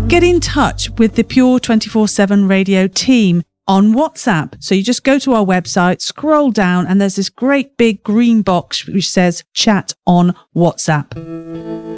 Get in touch with the Pure 24/7 Radio team on WhatsApp. So you just go to our website, scroll down, and there's this great big green box which says chat on WhatsApp.